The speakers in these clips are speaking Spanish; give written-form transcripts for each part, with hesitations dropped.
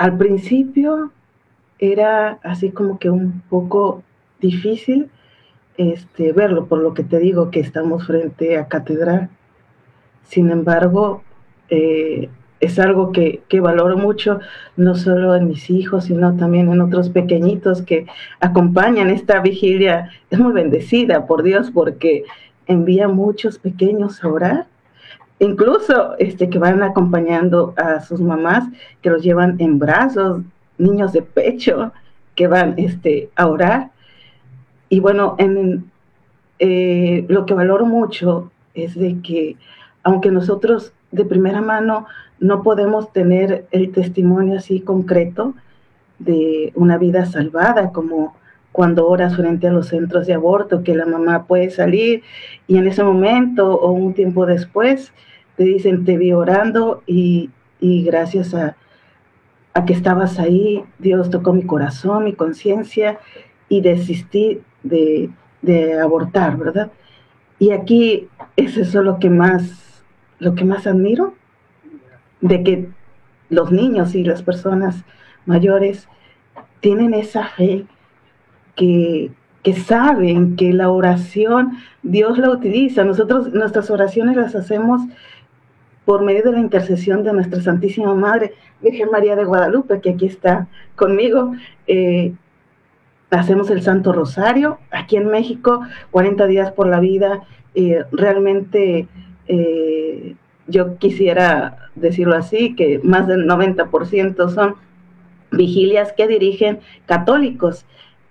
Al principio era así como que un poco difícil verlo, por lo que te digo que estamos frente a catedral. Sin embargo, es algo que valoro mucho, no solo en mis hijos, sino también en otros pequeñitos que acompañan esta vigilia. Es muy bendecida por Dios porque envía muchos pequeños a orar, incluso que van acompañando a sus mamás, que los llevan en brazos, niños de pecho, que van a orar. Y bueno, lo que valoro mucho es de que, aunque nosotros de primera mano no podemos tener el testimonio así concreto de una vida salvada, como cuando oras frente a los centros de aborto, que la mamá puede salir y en ese momento o un tiempo después te dicen, te vi orando y gracias a que estabas ahí, Dios tocó mi corazón, mi conciencia y desistí de abortar, ¿verdad? Y aquí es eso lo que más admiro, de que los niños y las personas mayores tienen esa fe que saben que la oración Dios la utiliza. Nosotros nuestras oraciones las hacemos por medio de la intercesión de nuestra Santísima Madre, Virgen María de Guadalupe, que aquí está conmigo. Hacemos el Santo Rosario, aquí en México, 40 días por la vida, realmente yo quisiera decirlo así, que más del 90% son vigilias que dirigen católicos.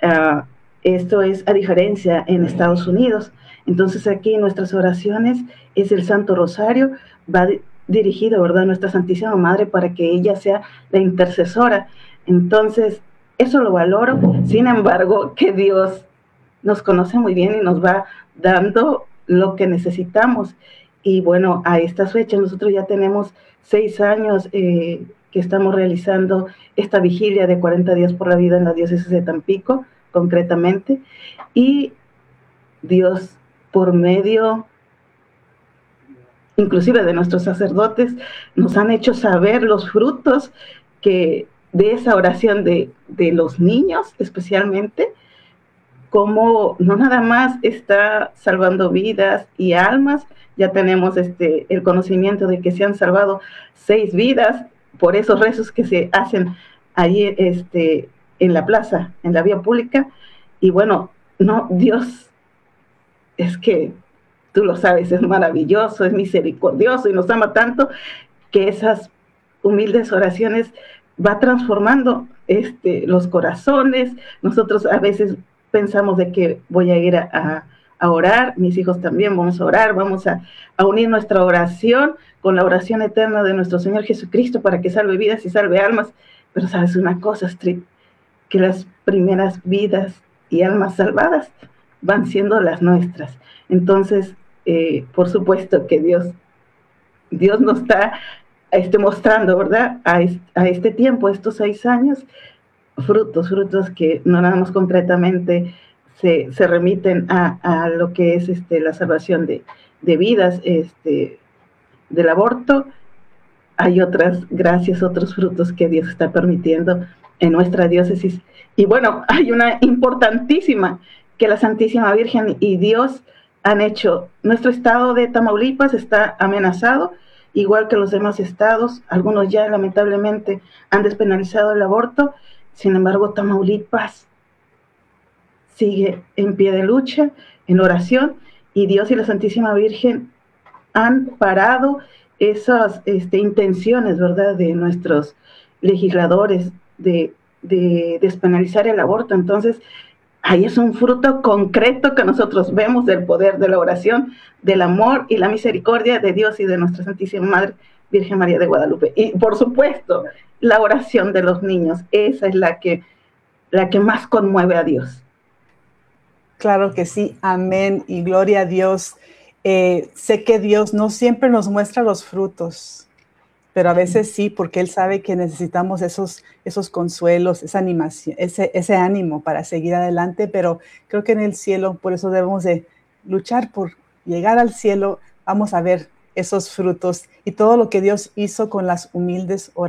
Esto es a diferencia en Estados Unidos. Entonces aquí nuestras oraciones es el Santo Rosario, va dirigido, ¿verdad?, a nuestra Santísima Madre para que ella sea la intercesora. Entonces, eso lo valoro. Sin embargo, que Dios nos conoce muy bien y nos va dando lo que necesitamos. Y bueno, a estas fechas nosotros ya tenemos 6 años que estamos realizando esta vigilia de 40 días por la vida en la diócesis de Tampico, concretamente, y Dios, por medio inclusive de nuestros sacerdotes, nos han hecho saber los frutos que de esa oración de los niños, especialmente, como no nada más está salvando vidas y almas, ya tenemos el conocimiento de que se han salvado 6 vidas por esos rezos que se hacen allí en la plaza, en la vía pública. Y bueno, no, Dios es que tú lo sabes, es maravilloso, es misericordioso y nos ama tanto que esas humildes oraciones va transformando los corazones. Nosotros a veces pensamos de que voy a ir a orar, mis hijos también vamos a orar, vamos a unir nuestra oración con la oración eterna de nuestro Señor Jesucristo para que salve vidas y salve almas. Pero sabes una cosa, Astrid, que las primeras vidas y almas salvadas van siendo las nuestras. Entonces, por supuesto que Dios nos está mostrando, ¿verdad? A este tiempo, estos 6 años, frutos que no nada más concretamente se remiten a lo que es la salvación de vidas, del aborto. Hay otras gracias, otros frutos que Dios está permitiendo en nuestra diócesis. Y bueno, hay una importantísima que la Santísima Virgen y Dios han hecho. Nuestro estado de Tamaulipas está amenazado, igual que los demás estados. Algunos ya lamentablemente han despenalizado el aborto. Sin embargo, Tamaulipas sigue en pie de lucha, en oración, y Dios y la Santísima Virgen han parado esas intenciones, ¿verdad?, de nuestros legisladores de despenalizar el aborto. Entonces, ahí es un fruto concreto que nosotros vemos del poder de la oración, del amor y la misericordia de Dios y de nuestra Santísima Madre, Virgen María de Guadalupe. Y, por supuesto, la oración de los niños, esa es la que más conmueve a Dios. Claro que sí, amén y gloria a Dios. Sé que Dios no siempre nos muestra los frutos, pero a veces sí, porque Él sabe que necesitamos esos consuelos, esa animación, ese ánimo para seguir adelante, pero creo que en el cielo, por eso debemos de luchar por llegar al cielo, vamos a ver esos frutos y todo lo que Dios hizo con las humildes oraciones.